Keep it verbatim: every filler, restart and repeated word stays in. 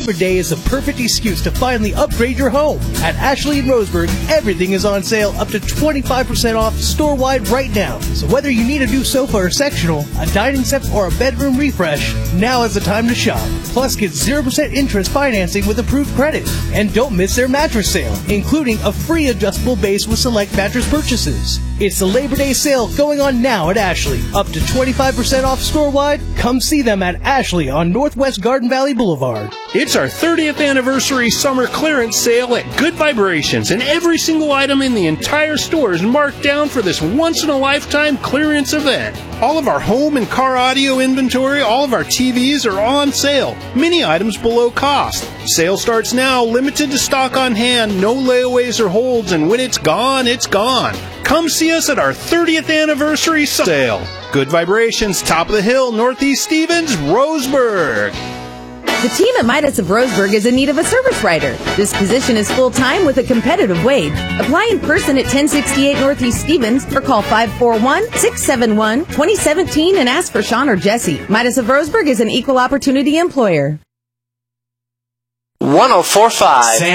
Labor Day is the perfect excuse to finally upgrade your home. At Ashley and Roseburg, everything is on sale up to twenty-five percent off store-wide right now. So whether you need a new sofa or sectional, a dining set, or a bedroom refresh, now is the time to shop. Plus, get zero percent interest financing with approved credit. And don't miss their mattress sale, including a free adjustable base with select mattress purchases. It's the Labor Day sale going on now at Ashley. Up to twenty-five percent off store-wide. Come see them at Ashley on Northwest Garden Valley Boulevard. It's our thirtieth anniversary summer clearance sale at Good Vibrations, and every single item in the entire store is marked down for this once-in-a-lifetime clearance event. All of our home and car audio inventory, all of our T Vs are on sale. Many items below cost. Sale starts now, limited to stock on hand, no layaways or holds, and when it's gone, it's gone. Come see us at our thirtieth anniversary sale. Good Vibrations, top of the hill, Northeast Stevens, Roseburg. The team at Midas of Roseburg is in need of a service writer. This position is full-time with a competitive wage. Apply in person at ten sixty-eight Northeast Stevens or call five four one, six seven one, two zero one seven and ask for Sean or Jesse. Midas of Roseburg is an equal opportunity employer. one oh four point five